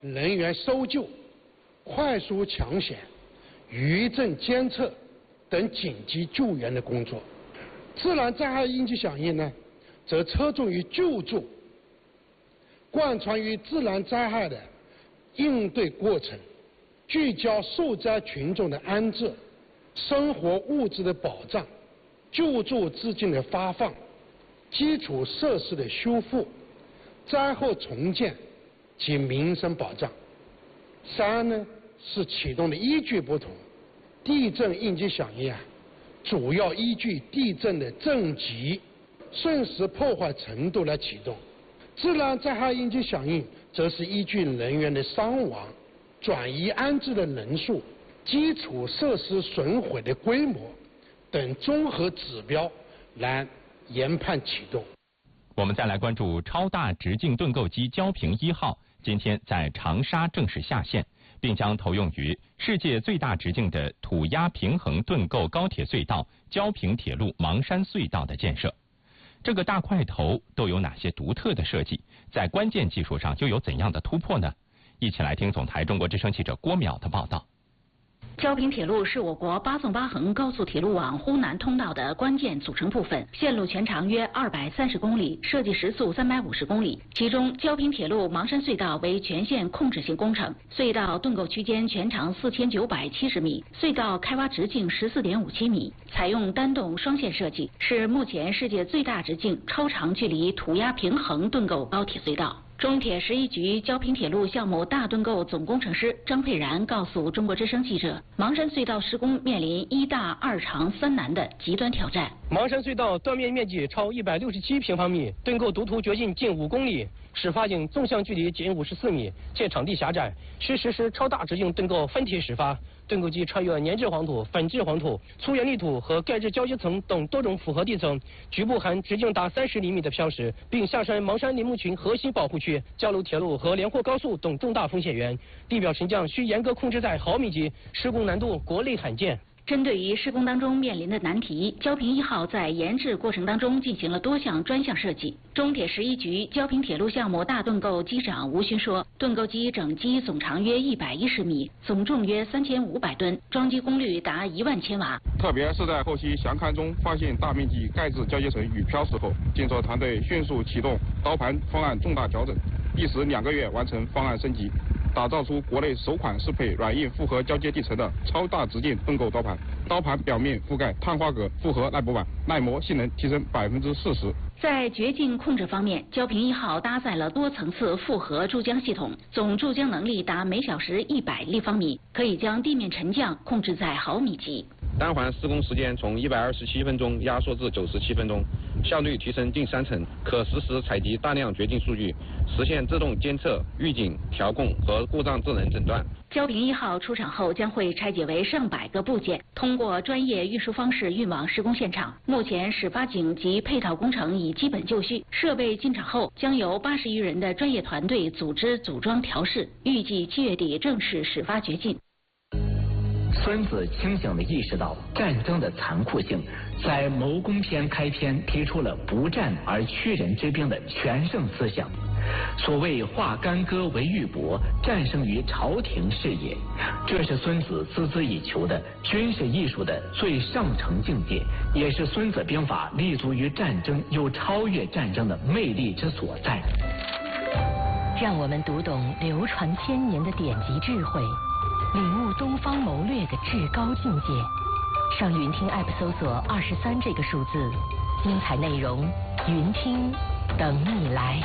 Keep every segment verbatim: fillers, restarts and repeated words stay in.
人员搜救、快速抢险、余震监测等紧急救援的工作。自然灾害应急响应呢，则侧重于救助，贯穿于自然灾害的应对过程，聚焦受灾群众的安置、生活物资的保障、救助资金的发放、基础设施的修复、灾后重建及民生保障。三呢是启动的依据不同，地震应急响应啊，主要依据地震的震级、瞬时破坏程度来启动；自然灾害应急响应则是依据人员的伤亡、转移安置的人数、基础设施损毁的规模等综合指标来研判启动。 我们再来关注超大直径盾构机焦平一号，今天在长沙正式下线，并将投用于世界最大直径的土压平衡盾构高铁隧道焦平铁路芒山隧道的建设。这个大块头都有哪些独特的设计？在关键技术上又有怎样的突破呢？一起来听总台中国之声记者郭淼的报道。 焦平铁路是我国八纵八横高速铁路网呼南通道的关键组成部分，线路全长约二百三十公里，设计时速三百五十公里。其中，焦平铁路芒山隧道为全线控制性工程，隧道盾构区间全长四千九百七十米，隧道开挖直径十四点五七米，采用单洞双线设计，是目前世界最大直径超长距离土压平衡盾构高铁隧道。中铁十一局焦平铁路项目大盾构总工程师张佩然告诉中国之声记者，芒山隧道施工面临一大二长三难的极端挑战。 芒山隧道断面面积超一百六十七平方米，盾构读图掘进近五公里，始发井纵向距离仅五十四米，且场地狭窄，需实施超大直径盾构分体始发。盾构机穿越粘质黄土、粉质黄土、粗盐砾土和钙质交接层等多种复合地层，局部含直径达三十厘米的漂石，并下山芒山林木群核心保护区、交流铁路和连霍高速等重大风险源，地表沉降需严格控制在毫米级，施工难度国内罕见。 针对于施工当中面临的难题，焦平一号在研制过程当中进行了多项专项设计。中铁十一局焦平铁路项目大盾构机长吴勋说，盾构机整机总长约一百一十米，总重约三千五百吨，装机功率达一万千瓦。 特别是在后期详勘中发现大面积钙质交接层与漂石后，建设团队迅速启动刀盘方案重大调整，一时两个月完成方案升级，打造出国内首款适配软硬复合交接地层的超大直径盾构刀盘。刀盘表面覆盖碳化镉复合耐磨板，耐磨性能提升百分之四十。 在掘进控制方面，焦平一号搭载了多层次复合注浆系统，总注浆能力达每小时一百立方米，可以将地面沉降控制在毫米级。 单环施工时间从一百二十七分钟压缩至九十七分钟，效率提升近三成，可实时采集大量掘进数据，实现自动监测、预警、调控和故障智能诊断。 焦平一号出厂后将会拆解为上百个部件，通过专业运输方式运往施工现场。目前始发井及配套工程已基本就绪，设备进场后将由八十余人的专业团队组织组装调试，预计七月底正式始发掘进。 孙子清醒地意识到战争的残酷性，在谋攻篇开篇提出了不战而屈人之兵的全胜思想。所谓化干戈为玉帛，战胜于朝廷事业，这是孙子孜孜以求的军事艺术的最上乘境界，也是孙子兵法立足于战争又超越战争的魅力之所在。 让我们读懂流传千年的典籍智慧，领悟东方谋略的至高境界。上云听 App 搜索二十三这个数字，精彩内容云听等你来。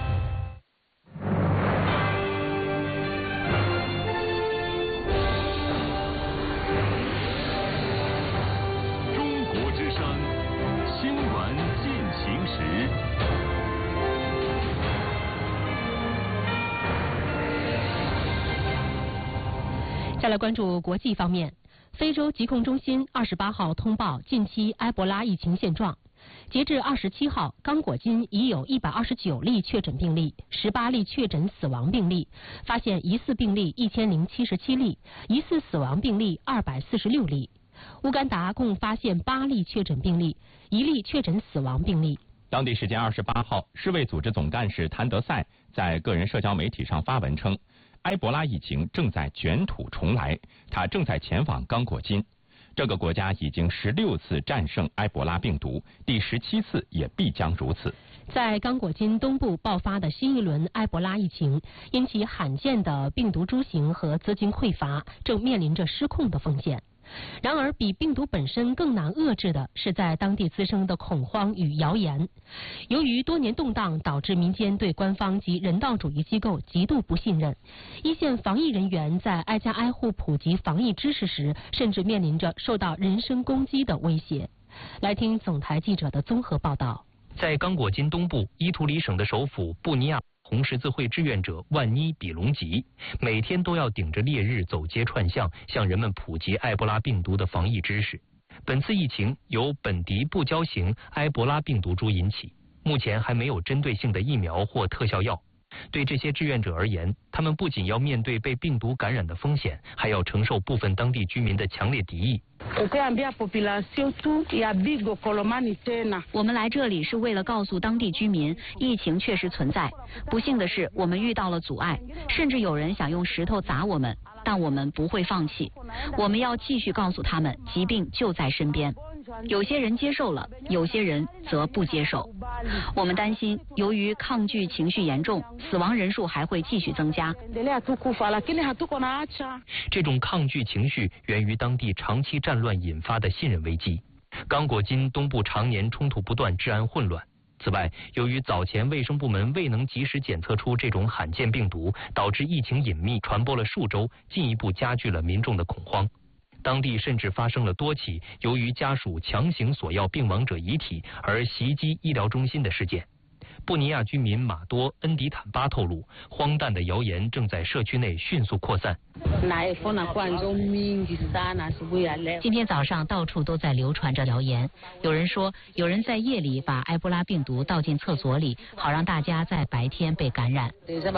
中国之声新闻进行时。 再来关注国际方面，非洲疾控中心二十八号通报近期埃博拉疫情现状。截至二十七号，刚果金已有一百二十九例确诊病例，十八例确诊死亡病例，发现疑似病例一千零七十七例，疑似死亡病例二百四十六例。乌干达共发现八例确诊病例，一例确诊死亡病例。 当地时间二十八号，世卫组织总干事谭德赛在个人社交媒体上发文称， 埃博拉疫情正在卷土重来，他正在前往刚果金。这个国家已经十六次战胜埃博拉病毒，第十七次也必将如此。 在刚果金东部爆发的新一轮埃博拉疫情，因其罕见的病毒株型和资金匮乏，正面临着失控的风险。然而，比病毒本身更难遏制的是在当地滋生的恐慌与谣言。由于多年动荡，导致民间对官方及人道主义机构极度不信任。一线防疫人员在挨家挨户普及防疫知识时，甚至面临着受到人身攻击的威胁。来听总台记者的综合报道。 在刚果金东部伊图里省的首府布尼亚，红十字会志愿者万妮比隆吉每天都要顶着烈日走街串巷，向人们普及埃博拉病毒的防疫知识。本次疫情由本迪布胶型埃博拉病毒株引起，目前还没有针对性的疫苗或特效药。对这些志愿者而言，他们不仅要面对被病毒感染的风险，还要承受部分当地居民的强烈敌意。 我们来这里是为了告诉当地居民，疫情确实存在。不幸的是，我们遇到了阻碍，甚至有人想用石头砸我们，但我们不会放弃。我们要继续告诉他们，疾病就在身边。有些人接受了，有些人则不接受。我们担心，由于抗拒情绪严重，死亡人数还会继续增加。 这种抗拒情绪源于当地长期战乱引发的信任危机。刚果金东部常年冲突不断，治安混乱。此外，由于早前卫生部门未能及时检测出这种罕见病毒，导致疫情隐秘传播了数周，进一步加剧了民众的恐慌。当地甚至发生了多起由于家属强行索要病亡者遗体而袭击医疗中心的事件。布尼亚居民马多恩迪坦巴透露，荒诞的谣言正在社区内迅速扩散。 今天早上到处都在流传着谣言，有人说有人在夜里把埃博拉病毒倒进厕所里，好让大家在白天被感染。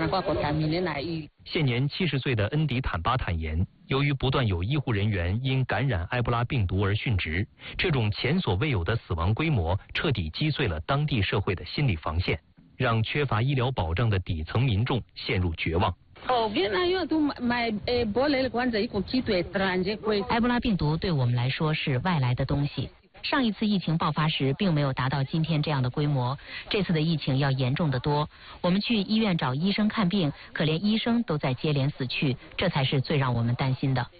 现年七十岁的恩迪坦巴坦言，由于不断有医护人员因感染埃博拉病毒而殉职，这种前所未有的死亡规模彻底击碎了当地社会的心理防线，让缺乏医疗保障的底层民众陷入绝望。 埃博拉病毒对我们来说是外来的东西。上一次疫情爆发时并没有达到今天这样的规模，这次的疫情要严重得多。我们去医院找医生看病，可连医生都在接连死去，这才是最让我们担心的。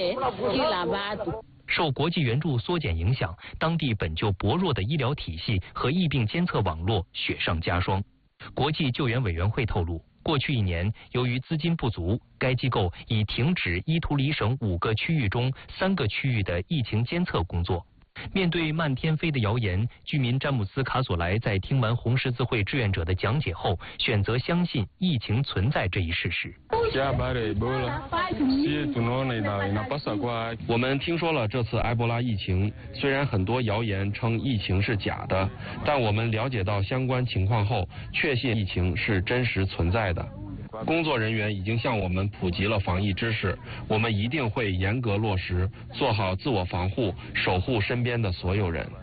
受国际援助缩减影响，当地本就薄弱的医疗体系和疫病监测网络雪上加霜。国际救援委员会透露，过去一年，由于资金不足，该机构已停止伊图里省五个区域中三个区域的疫情监测工作。面对漫天飞的谣言，居民詹姆斯·卡索莱在听完红十字会志愿者的讲解后，选择相信疫情存在这一事实。我们听说了这次埃博拉疫情，虽然很多谣言称疫情是假的，但我们了解到相关情况后，确信疫情是真实存在的。工作人员已经向我们普及了防疫知识，我们一定会严格落实，做好自我防护，守护身边的所有人。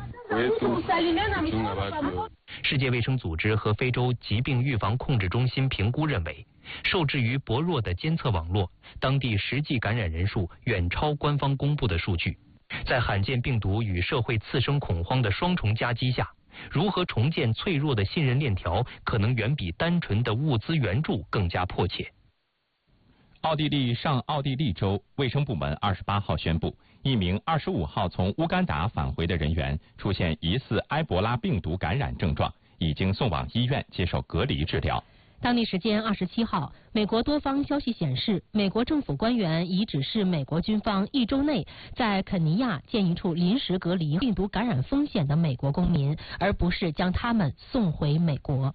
世界卫生组织和非洲疾病预防控制中心评估认为，受制于薄弱的监测网络，当地实际感染人数远超官方公布的数据。在罕见病毒与社会次生恐慌的双重夹击下，如何重建脆弱的信任链条，可能远比单纯的物资援助更加迫切。 奥地利上奥地利州卫生部门二十八号宣布，一名二十五号从乌干达返回的人员出现疑似埃博拉病毒感染症状，已经送往医院接受隔离治疗。 当地时间二十七号，美国多方消息显示，美国政府官员已指示美国军方一周内在肯尼亚建一处临时隔离病毒感染风险的美国公民，而不是将他们送回美国。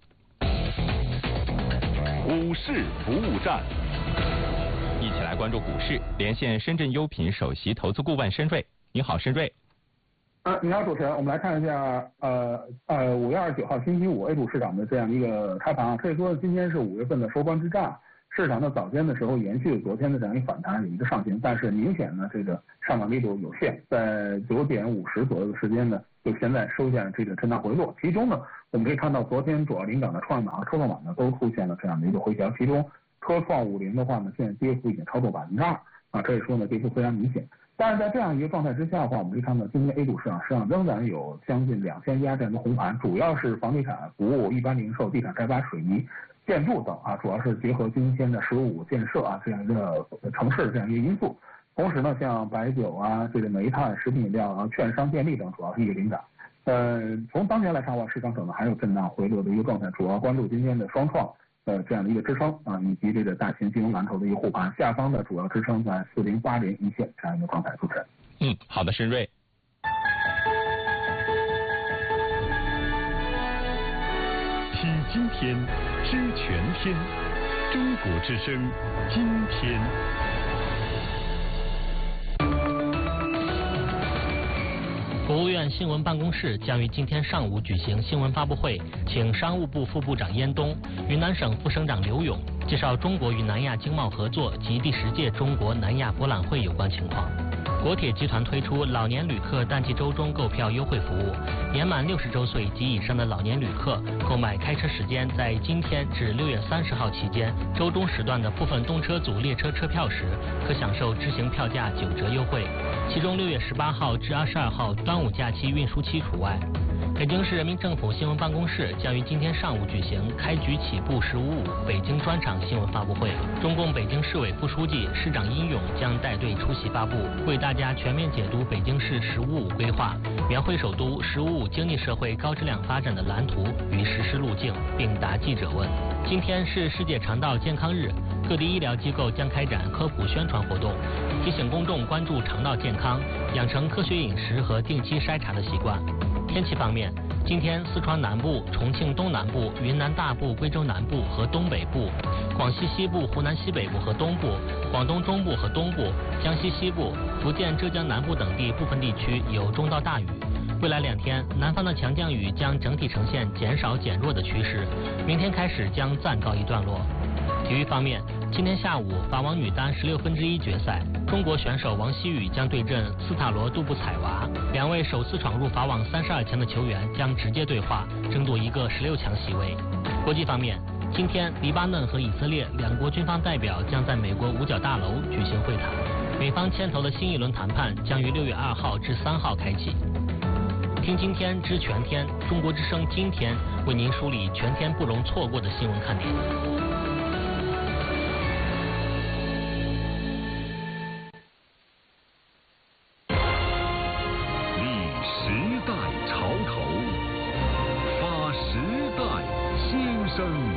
股市服务站， 一起来关注股市，连线深圳优品首席投资顾问申瑞。你好，申瑞。 啊，你好，主持人，我们来看一下，呃呃，五月二十九号星期五 A 股市场的这样一个开盘，可以说今天是五月份的收官之战。市场在早间的时候延续了昨天的这样一个反弹，有一个上行，但是明显呢，这个上涨力度有限，在九点五十左右的时间呢，就现在收现这个震荡回落。其中呢，我们可以看到昨天主要领涨的创业板和科创板呢，都出现了这样的一个回调，其中科创五零的话呢，现在跌幅已经超过百分之二啊，可以说呢跌幅非常明显。但是在这样一个状态之下的话，我们可以看到今天 A 股市场实际上仍然有将近两千家这样的红盘，主要是房地产、服务、一般零售、地产开发、水泥、建筑等啊，主要是结合今天的“十五五”建设啊这样一个城市这样一个因素。同时呢，像白酒啊、这个煤炭、食品饮料啊、券商、电力等，主要是一个领涨。呃，从当前来看的话，市场可能还有震荡回落的一个状态，主要关注今天的双创呃这样的一个支撑啊，以及这个大型金融蓝筹的一个护盘，下方的主要支撑在四零八零一线这样一个状态。主持人， 嗯，好的，申瑞。 听今天，知全天，中国之声，今天。 国务院新闻办公室将于今天上午举行新闻发布会，请商务部副部长燕东、云南省副省长刘勇介绍中国与南亚经贸合作及第十届中国南亚博览会有关情况。国铁集团推出老年旅客淡季周中购票优惠服务，年满六十周岁及以上的老年旅客购买开车时间在今天至六月三十号期间周中时段的部分动车组列车车票时，可享受知行票价九折优惠，其中六月十八号至二十二号端午假期运输期除外。北京市人民政府新闻办公室将于今天上午举行开局起步十五五北京专场新闻发布会，中共北京市委副书记、市长殷勇将带队出席发布，为大家全面解读北京市十五五规划，描绘首都十五五经济社会高质量发展的蓝图与实施路径，并答记者问。今天是世界肠道健康日，各地医疗机构将开展科普宣传活动，提醒公众关注肠道健康，养成科学饮食和定期筛查的习惯。天气方面，今天四川南部、重庆东南部、云南大部、贵州南部和东北部、广西西部、湖南西北部和东部、广东中部和东部、江西西部、福建、浙江南部等地部分地区有中到大雨。未来两天，南方的强降雨将整体呈现减少减弱的趋势，明天开始将暂告一段落。体育方面，今天下午法网女单十六分之一决赛，中国选手王希雨将对阵斯塔罗杜布采娃，两位首次闯入法网三十二强的球员将直接对话，争夺一个十六强席位。国际方面，今天黎巴嫩和以色列两国军方代表将在美国五角大楼举行会谈，美方牵头的新一轮谈判将于六月二号至三号开启。听今天知全天，中国之声今天为您梳理全天不容错过的新闻看点。 时代潮头，发时代心声。